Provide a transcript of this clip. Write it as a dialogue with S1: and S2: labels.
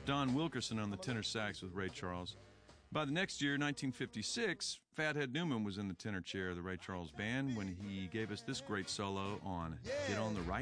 S1: Don Wilkerson on the tenor sax with Ray Charles. By the next year, 1956, Fathead Newman was in the tenor chair of the Ray Charles Band when he gave us this great solo on Get on the Right